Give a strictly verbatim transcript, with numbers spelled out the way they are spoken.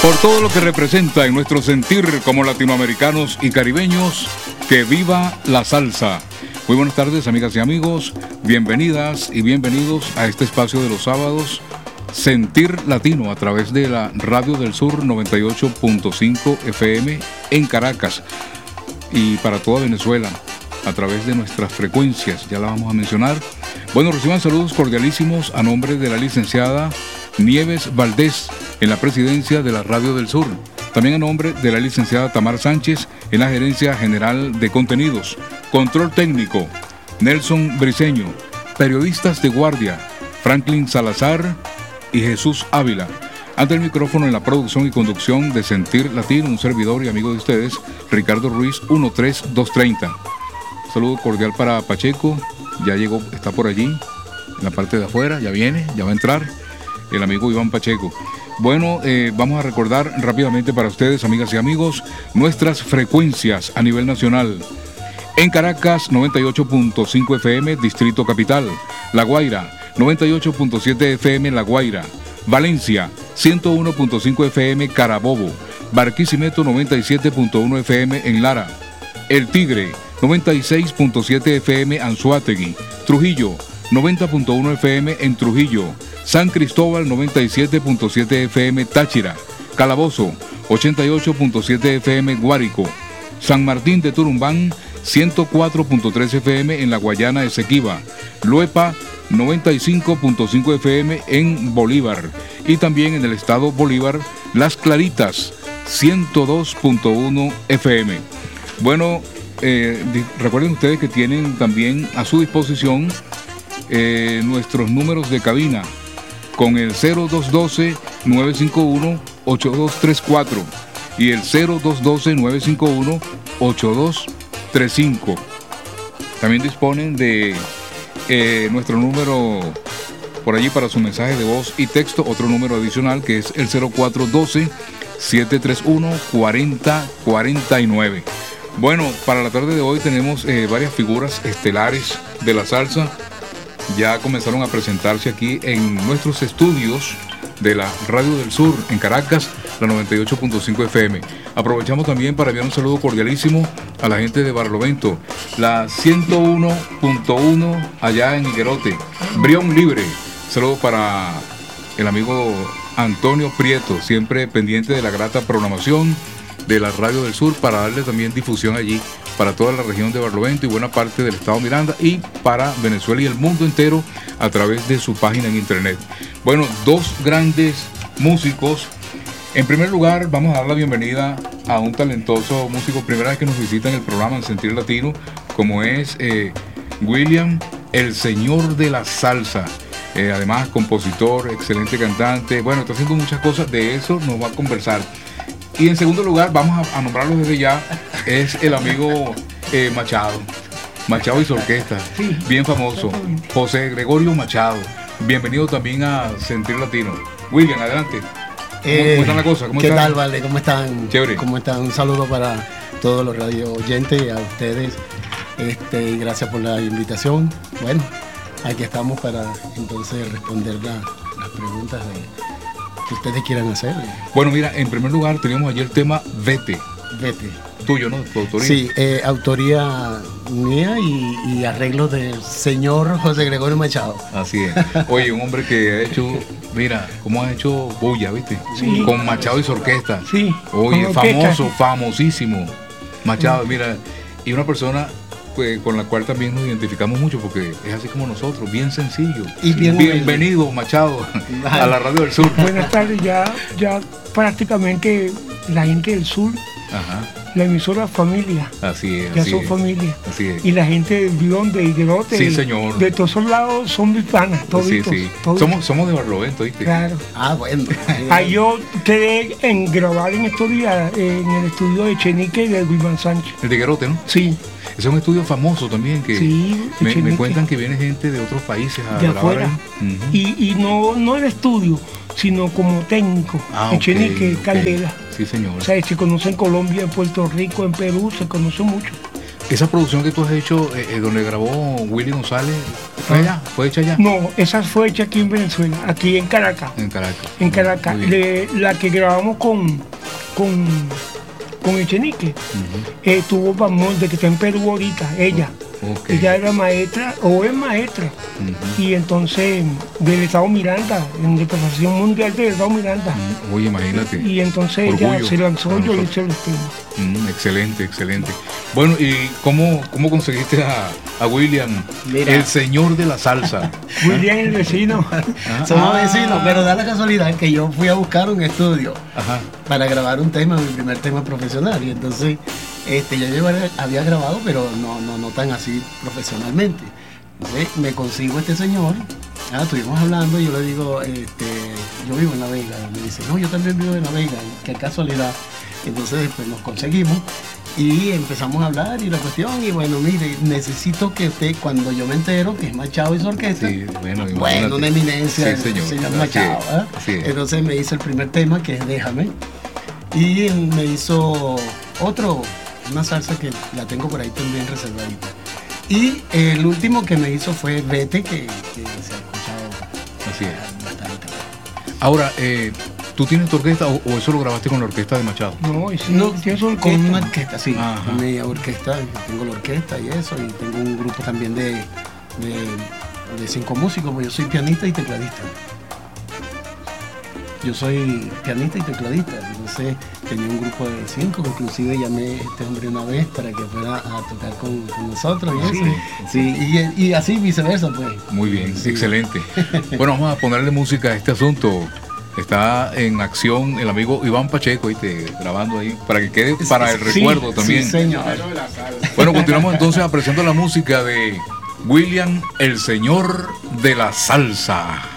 Por todo lo que representa en nuestro sentir como latinoamericanos y caribeños, que viva la salsa. Muy buenas tardes, amigas y amigos, bienvenidas y bienvenidos a este espacio de los sábados, Sentir Latino, a través de la Radio del Sur noventa y ocho punto cinco F M en Caracas y para toda Venezuela, a través de nuestras frecuencias, ya la vamos a mencionar. Bueno, reciban saludos cordialísimos a nombre de la licenciada Nieves Valdés en la presidencia de la Radio del Sur. También a nombre de la licenciada Tamar Sánchez en la gerencia general de contenidos. Control técnico, Nelson Briceño. Periodistas de guardia, Franklin Salazar y Jesús Ávila. Ante el micrófono en la producción y conducción de Sentir Latino, un servidor y amigo de ustedes, Ricardo Ruiz, uno tres dos treinta. Saludo cordial para Pacheco, ya llegó, está por allí, en la parte de afuera, ya viene, ya va a entrar el amigo Iván Pacheco. Bueno, eh, vamos a recordar rápidamente para ustedes, amigas y amigos, nuestras frecuencias a nivel nacional. En Caracas, noventa y ocho punto cinco F M, Distrito Capital. La Guaira, noventa y ocho punto siete F M, La Guaira. Valencia, ciento uno punto cinco F M, Carabobo. Barquisimeto, noventa y siete punto uno F M en Lara. El Tigre, noventa y seis punto siete F M, Anzoátegui. Trujillo, noventa punto uno F M en Trujillo. San Cristóbal, noventa y siete punto siete F M, Táchira. Calabozo, ochenta y ocho punto siete F M, Guárico. San Martín de Turumbán, ciento cuatro punto tres F M en la Guayana Esequiba. Luepa, noventa y cinco punto cinco F M en Bolívar. Y también en el estado Bolívar, Las Claritas, ciento dos punto uno F M. Bueno, eh, recuerden ustedes que tienen también a su disposición eh, nuestros números de cabina con el cero dos uno dos, nueve cinco uno, ocho dos tres cuatro y el cero dos uno dos, nueve cinco uno, ocho dos tres cinco. También disponen de eh, nuestro número por allí para su mensaje de voz y texto, otro número adicional que es el cero cuatro uno dos, siete tres uno, cuatro cero cuatro nueve. Bueno, para la tarde de hoy tenemos eh, varias figuras estelares de la salsa. Ya comenzaron a presentarse aquí en nuestros estudios de la Radio del Sur en Caracas, la noventa y ocho punto cinco F M. Aprovechamos también para enviar un saludo cordialísimo a la gente de Barlovento, la ciento uno punto uno allá en Higuerote, Brión Libre. Saludo para el amigo Antonio Prieto, siempre pendiente de la grata programación de la Radio del Sur, para darle también difusión allí para toda la región de Barlovento y buena parte del estado Miranda y para Venezuela y el mundo entero a través de su página en internet. Bueno, dos grandes músicos. En primer lugar, vamos a dar la bienvenida a un talentoso músico, primera vez que nos visita en el programa en Sentir Latino, como es eh, William, el señor de la salsa. Eh, además, compositor, excelente cantante. Bueno, está haciendo muchas cosas, de eso nos va a conversar. Y en segundo lugar, vamos a, a nombrarlo desde ya, es el amigo eh, Machado, Machado y su orquesta, sí, bien famoso, José Gregorio Machado. Bienvenido también a Sentir Latino. William, adelante. Eh, ¿Cómo está la cosa? ¿Cómo ¿Qué están? tal, Vale? ¿Cómo están? Chévere. ¿Cómo están? Un saludo para todos los radio oyentes y a ustedes. Este, y gracias por la invitación. Bueno, aquí estamos para entonces responder la, las preguntas de que ustedes quieran hacer. Bueno, mira, en primer lugar teníamos ayer el tema Vete. Vete. Tuyo, ¿no? Tu autoría. Sí, eh, autoría mía y, y arreglos del señor José Gregorio Machado. Así es. Oye, un hombre que ha hecho, mira, cómo ha hecho bulla, ¿viste? Sí. Con Machado y su orquesta. Sí. Oye, Con orquesta. famoso, famosísimo. Machado, mira, y una persona pues, con la cual también nos identificamos mucho porque es así como nosotros, bien sencillo. Y bien Bienvenido, humilde. Machado, a la Radio del Sur. Buenas tardes, ya, ya prácticamente la gente del sur, Ajá. la emisora familia, Así es. ya así son es. familia. Así es. Y la gente del Bión, de Higuerote, Sí, señor. de todos esos lados son mis panas, toditos, Sí, sí. toditos. Somos, somos de Barlovento, ¿viste? Claro. Ah, bueno. Ahí yo quedé en grabar en estos días en el estudio de Chenique de Wilman Sánchez. El de Higuerote, ¿no? Sí, Es un estudio famoso también que sí, me, me Echenique. cuentan que viene gente de otros países a De grabar afuera. ahí. Ujú. Y, y no, no el estudio, sino como técnico. Ah, en ok, Chenique, ok. Candela. Sí, señor. O sea, se conoce en Colombia, en Puerto Rico, en Perú, se conoce mucho. esa producción que tú has hecho, eh, donde grabó Willy González, ¿fue allá? ¿Fue hecha allá? No, esa fue hecha aquí en Venezuela, aquí en Caracas. En Caracas. En Caracas. Le, la que grabamos con, con, con Echenique, uh-huh. eh, tuvo Bamonte, que está en Perú ahorita, ella. Okay. Ella era maestra, o es maestra, uh-huh. y entonces del Estado Miranda, en representación mundial del Estado Miranda. Uh-huh. Oye, imagínate. Y entonces Orgullo. ella se lanzó, yo le hice los temas. Mm, excelente, excelente. Bueno, ¿y cómo, cómo conseguiste a, a William, Mira. el señor de la salsa? William, el vecino. Ah, Somos ah. vecinos, pero da la casualidad que yo fui a buscar un estudio Ajá. para grabar un tema, mi primer tema profesional, y entonces este, yo había grabado, pero no, no, no tan así profesionalmente. Entonces me consigo este señor, ah, estuvimos hablando y yo le digo, este, yo vivo en La Vega, y me dice, no, yo también vivo en La Vega, qué casualidad. Entonces pues nos conseguimos y empezamos a hablar y la cuestión, y bueno, mire, necesito que usted, cuando yo me entero que es Machado y su orquesta, sí, bueno, bueno, una eminencia, sí, señor, señor Machado, ¿eh? Sí. Entonces me hizo el primer tema, que es Déjame, y me hizo otro, una salsa que la tengo por ahí también reservadita, y el último que me hizo fue Vete, que, que se ha escuchado Así es. bastante. Ahora, eh, ¿tú tienes tu orquesta o, o eso lo grabaste con la orquesta de Machado? No, sí, no tienes con una orquesta, sí, Ajá. con mi orquesta, tengo la orquesta y eso, y tengo un grupo también de, de, de cinco músicos, porque yo soy pianista y tecladista. Yo soy pianista y tecladista, entonces tenía un grupo de cinco, inclusive llamé a este hombre una vez para que fuera a tocar con, con nosotros y sí, eso. Sí, y, y así viceversa, pues. Muy bien, sí. Excelente. Bueno, vamos a ponerle música a este asunto. Está en acción el amigo Iván Pacheco, ¿viste? Grabando ahí, para que quede para el sí, recuerdo también. Sí, señor. Bueno, continuamos entonces apreciando la música de William, el señor de la salsa.